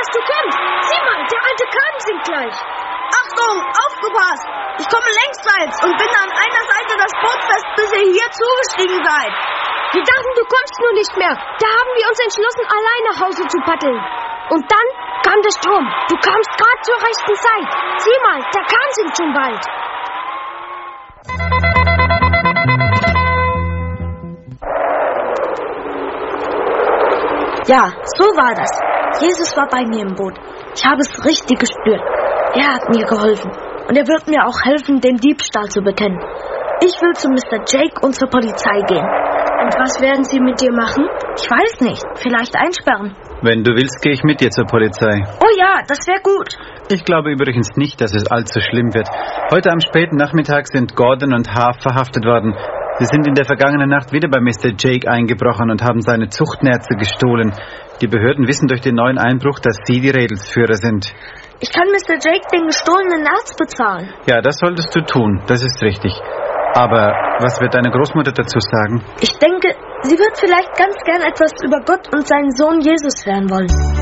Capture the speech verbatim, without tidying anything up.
dass du kommst. Sieh mal, der alte Kahn singt gleich. Achtung, aufgepasst! Ich komme längsseits und bin an einer Seite das Boot fest, bis ihr hier zugestiegen seid. Wir dachten, du kommst nur nicht mehr. Da haben wir uns entschlossen, allein nach Hause zu paddeln. Und dann kam der Sturm. Du kamst gerade zur rechten Zeit. Sieh mal, der Kahn singt schon bald. Ja, so war das. Jesus war bei mir im Boot. Ich habe es richtig gespürt. Er hat mir geholfen. Und er wird mir auch helfen, den Diebstahl zu bekennen. Ich will zu Mister Jake und zur Polizei gehen. Und was werden sie mit dir machen? Ich weiß nicht. Vielleicht einsperren. Wenn du willst, gehe ich mit dir zur Polizei. Oh ja, das wäre gut. Ich glaube übrigens nicht, dass es allzu schlimm wird. Heute am späten Nachmittag sind Gordon und Half verhaftet worden. Sie sind in der vergangenen Nacht wieder bei Mister Jake eingebrochen und haben seine Zuchtnerze gestohlen. Die Behörden wissen durch den neuen Einbruch, dass sie die Rädelsführer sind. Ich kann Mister Jake den gestohlenen Nerz bezahlen. Ja, das solltest du tun. Das ist richtig. Aber was wird deine Großmutter dazu sagen? Ich denke, sie wird vielleicht ganz gern etwas über Gott und seinen Sohn Jesus hören wollen.